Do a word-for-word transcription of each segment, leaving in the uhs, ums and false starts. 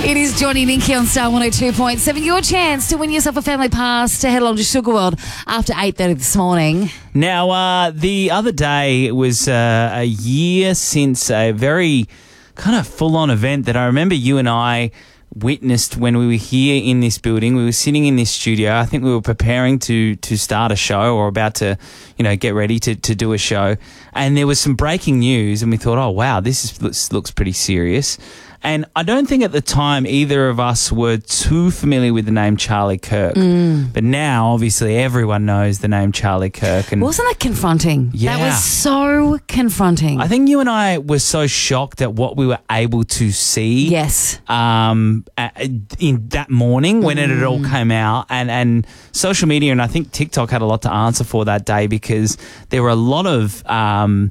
It is Johnny Ninky on Star one oh two point seven. Your chance to win yourself a family pass to head along to Sugar World after eight thirty this morning. Now, uh, the other day it was uh, a year since a very kind of full-on event that I remember you and I witnessed when we were here in this building. We were sitting in this studio. I think we were preparing to to start a show or about to, you know, get ready to, to do a show. And there was some breaking news and we thought, oh, wow, this, is, this looks pretty serious. And I don't think at the time either of us were too familiar with the name Charlie Kirk. Mm. But now, obviously, everyone knows the name Charlie Kirk. And wasn't that confronting? Yeah. That was so confronting. I think you and I were so shocked at what we were able to see. Yes. Um, in that morning when mm. it had all came out. And, and social media, and I think TikTok had a lot to answer for that day because there were a lot of... Um,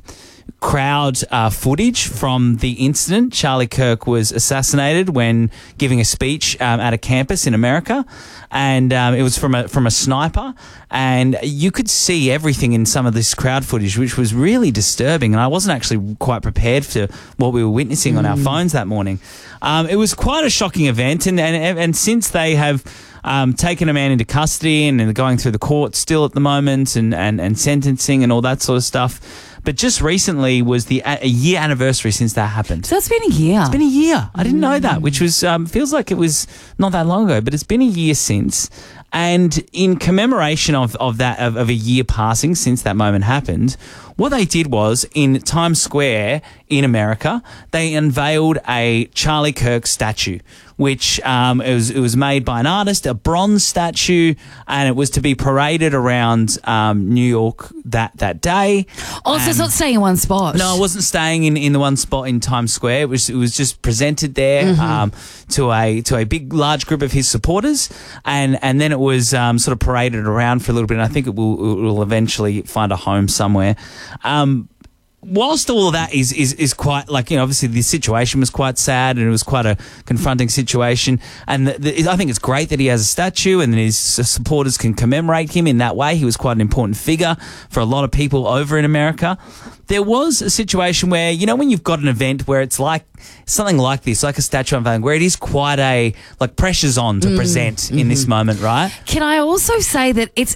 crowd uh, footage from the incident. Charlie Kirk was assassinated when giving a speech um, at a campus in America, and um, it was from a from a sniper, and you could see everything in some of this crowd footage, which was really disturbing, and I wasn't actually quite prepared for what we were witnessing mm. on our phones that morning. Um, it was quite a shocking event, and, and, and since they have Um, taken a man into custody and, and going through the court still at the moment and, and, and sentencing and all that sort of stuff. But just recently was the a, a year anniversary since that happened. So it's been a year. It's been a year. I didn't know that, which was um, feels like it was not that long ago, but it's been a year since. And in commemoration of, of that of, of a year passing since that moment happened, what they did was in Times Square in America, they unveiled a Charlie Kirk statue, which um, it was it was made by an artist, a bronze statue, and it was to be paraded around um, New York that that day. Oh, so it's not staying in one spot. No, it wasn't staying in, in the one spot in Times Square. It was it was just presented there mm-hmm. um, to a to a big large group of his supporters, and and then it was um, sort of paraded around for a little bit. And I think it will it will eventually find a home somewhere. Um, Whilst all of that is, is, is quite, like, you know, obviously the situation was quite sad and it was quite a confronting situation. And the, the, I think it's great that he has a statue and that his supporters can commemorate him in that way. He was quite an important figure for a lot of people over in America. There was a situation where, you know, when you've got an event where it's like something like this, like a statue unveiling, where it is quite a, like, pressure's on to mm, present mm-hmm. in this moment, right? Can I also say that it's...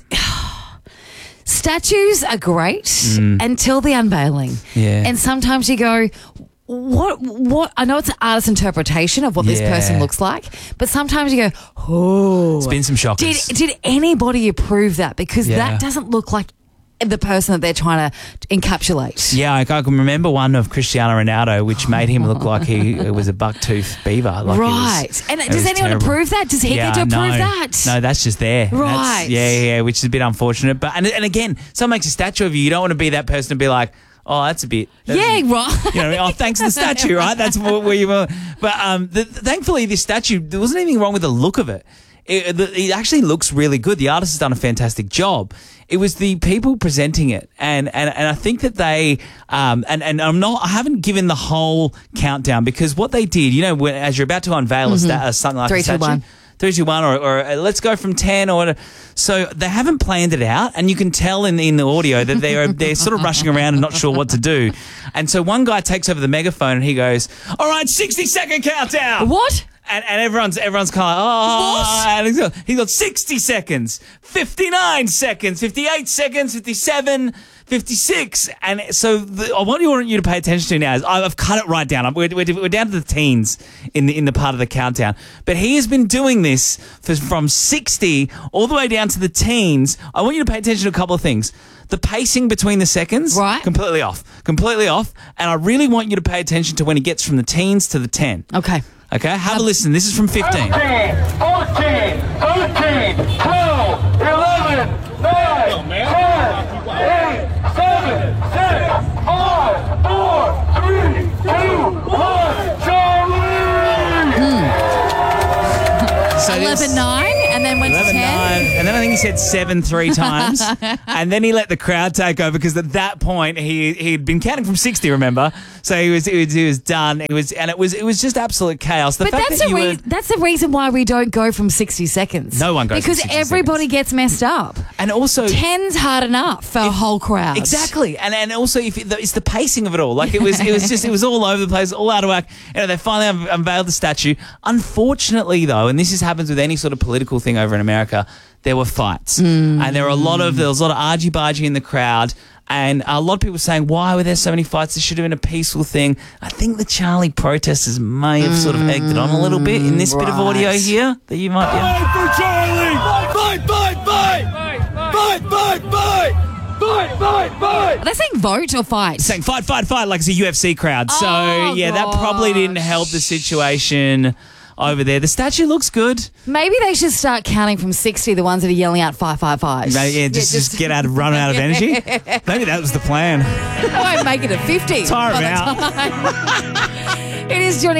Statues are great mm. until the unveiling. Yeah. And sometimes you go, what, what, I know it's an artist's interpretation of what yeah. this person looks like, but sometimes you go, oh. It's been some shockers. Did, did anybody approve that? Because yeah. that doesn't look like the person that they're trying to encapsulate. Yeah, I, I can remember one of Cristiano Ronaldo, which made him look like he was a buck-toothed beaver. Like right. Was, and does anyone terrible. approve that? Does he yeah, get to approve no, that? No, that's just there. Right. That's, yeah, yeah, which is a bit unfortunate. But and, and again, someone makes a statue of you. You don't want to be that person to be like, oh, that's a bit. That's yeah, a bit, right. You know, oh, thanks to the statue, right? That's where you were. But um, the, thankfully, this statue, there wasn't anything wrong with the look of it. It, it actually looks really good. The artist has done a fantastic job. It was the people presenting it, and and, and I think that they um and, and I'm not I haven't given the whole countdown because what they did, you know, when, as you're about to unveil mm-hmm. a sta- uh, something like Three, a statue, two, one. Three, two, one, or, or uh, let's go from ten, or so they haven't planned it out, and you can tell in in the audio that they're they're sort of rushing around and not sure what to do, and so one guy takes over the megaphone and he goes, "All right, sixty second countdown." What? And, and everyone's everyone's kind of oh, what? And he's got, he's got sixty seconds, fifty-nine seconds, fifty-eight seconds, fifty-seven, fifty-six, and so the, I want you, want you to pay attention to now is I've cut it right down. We're, we're, we're down to the teens in the in the part of the countdown, but he has been doing this for, from sixty all the way down to the teens. I want you to pay attention to a couple of things. The pacing between the seconds, right? Completely off, completely off, and I really want you to pay attention to when he gets from the teens to the ten. Okay. Okay, have a listen. This is from fifteen. thirteen, fourteen, thirteen, twelve, eleven, nine, ten, eight, seven, six, five, four, three, two, one, Charlie! Hmm. So eleven, nine, and then then went eleven, to ten. nine, and then I think he said seven three times. And then he let the crowd take over because at that point he he'd been counting from sixty, remember? So he was he was, he was done. It was and it was it was just absolute chaos. The But fact that's that the you re- were, that's the reason why we don't go from sixty seconds. No one goes from because sixty everybody seconds. gets messed up. and also Ten's hard enough for a whole crowd. Exactly, and and also if it, it's the pacing of it all. Like it was, it was just, it was all over the place, all out of whack. You know, they finally un- unveiled the statue. Unfortunately, though, and this is happens with any sort of political thing over in America, there were fights, Mm. and there were a lot of there was a lot of argy bargy in the crowd. And a lot of people saying, why were there so many fights? This should have been a peaceful thing. I think the Charlie protesters may have sort of egged it on a little bit in this bit of audio Right. here that you might be. Fight for Charlie! Fight, fight, fight! Fight, fight, fight! Fight, fight, fight! Are they saying vote or fight? Saying fight, fight, fight, like it's a U F C crowd. So, Oh, yeah, that probably didn't help the situation over there. The statue looks good. Maybe they should start counting from sixty, the ones that are yelling out five, five, five. No, yeah, just, just get out of run out of energy. Maybe that was the plan. I won't make it a fifty. Tire by him the out. time. It is Johnny.